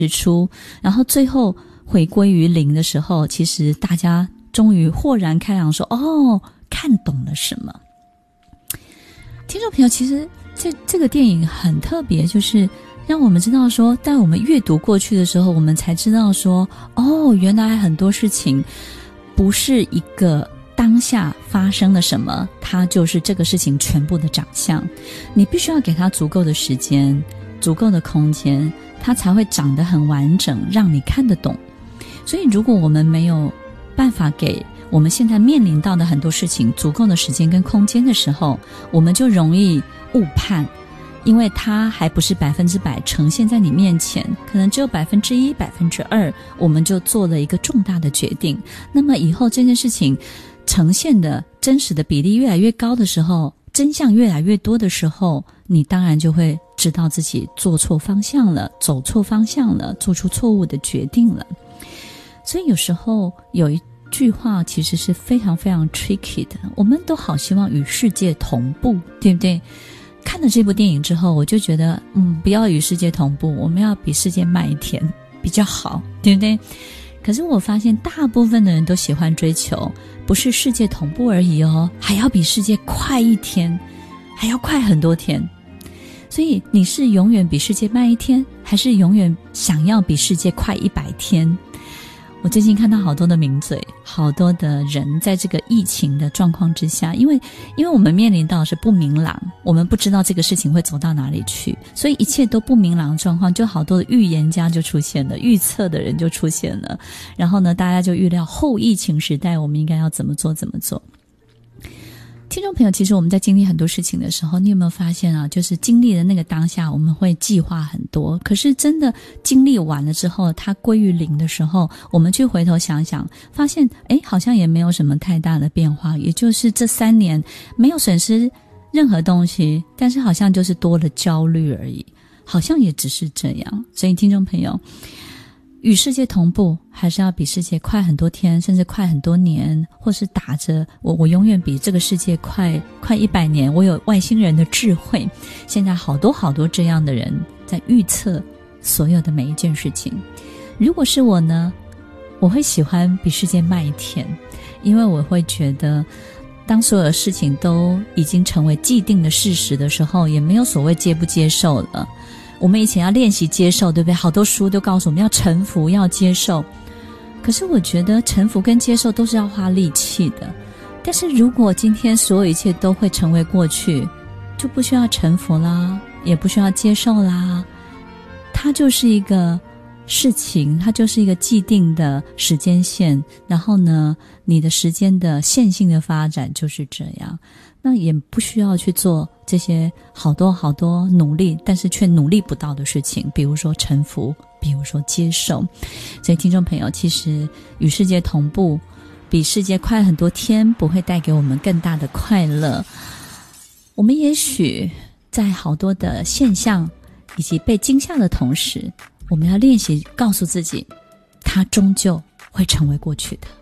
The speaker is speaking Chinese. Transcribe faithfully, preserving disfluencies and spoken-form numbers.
出，然后最后回归于零的时候，其实大家终于豁然开朗说，哦，看懂了什么。听众朋友，其实这这个电影很特别，就是让我们知道说，在我们阅读过去的时候，我们才知道说，哦，原来很多事情不是一个当下发生了什么，它就是这个事情全部的长相。你必须要给它足够的时间，足够的空间，它才会长得很完整，让你看得懂。所以如果我们没有办法给我们现在面临到的很多事情足够的时间跟空间的时候，我们就容易误判，因为它还不是百分之百呈现在你面前，可能只有百分之一、百分之二，我们就做了一个重大的决定。那么以后这件事情呈现的真实的比例越来越高的时候，真相越来越多的时候，你当然就会知道自己做错方向了，走错方向了，做出错误的决定了。所以有时候有一句话其实是非常非常 tricky 的，我们都好希望与世界同步，对不对？看了这部电影之后，我就觉得嗯，不要与世界同步，我们要比世界慢一天比较好，对不对？可是我发现大部分的人都喜欢追求不是世界同步而已哦，还要比世界快一天，还要快很多天。所以你是永远比世界慢一天，还是永远想要比世界快一百天？我最近看到好多的名嘴，好多的人在这个疫情的状况之下，因为因为我们面临到的是不明朗，我们不知道这个事情会走到哪里去，所以一切都不明朗的状况，就好多的预言家就出现了，预测的人就出现了，然后呢，大家就预料后疫情时代我们应该要怎么做怎么做。听众朋友，其实我们在经历很多事情的时候，你有没有发现啊，就是经历的那个当下我们会计划很多，可是真的经历完了之后，它归于零的时候，我们去回头想想，发现诶好像也没有什么太大的变化，也就是这三年没有损失任何东西，但是好像就是多了焦虑而已，好像也只是这样。所以听众朋友，与世界同步，还是要比世界快很多天，甚至快很多年，或是打着我我永远比这个世界快快一百年，我有外星人的智慧。现在好多好多这样的人在预测所有的每一件事情。如果是我呢，我会喜欢比世界慢一天，因为我会觉得当所有的事情都已经成为既定的事实的时候，也没有所谓接不接受了。我们以前要练习接受，对不对？好多书都告诉我们要臣服，要接受。可是我觉得臣服跟接受都是要花力气的。但是如果今天所有一切都会成为过去，就不需要臣服啦，也不需要接受啦。它就是一个事情，它就是一个既定的时间线，然后呢，你的时间的线性的发展就是这样。那也不需要去做这些好多好多努力但是却努力不到的事情，比如说臣服，比如说接受。所以听众朋友，其实与世界同步比世界快很多天不会带给我们更大的快乐。我们也许在好多的现象以及被惊吓的同时，我们要练习告诉自己，它终究会成为过去的。